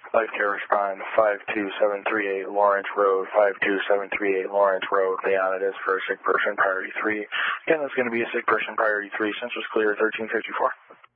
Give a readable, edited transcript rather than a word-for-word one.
Life Care respond 52738 Lawrence Road, 52738 Lawrence Road. Leon, it is for a sick person, priority 3. Again, that's going to be a sick person, priority 3. Census clear, 1354.